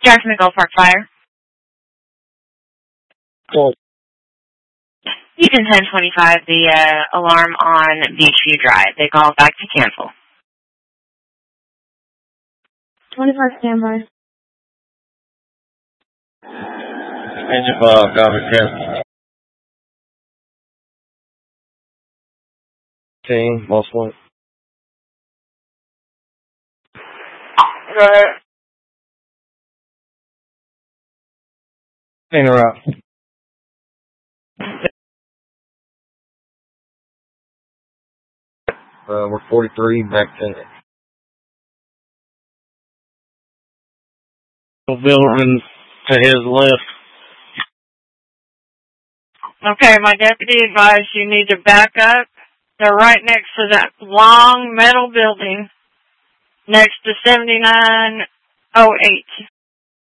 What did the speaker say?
Jacksonville Park Fire. Cool. Houston 1025, the alarm on Beachview Drive. They called back to cancel. 25 standby. Engine 5, copy, cancel. 15, lost one. Go ahead. Interrupt. We're 43, back 10. Building to his left. Okay, my deputy advised you need to back up. They're right next to that long metal building next to 7908.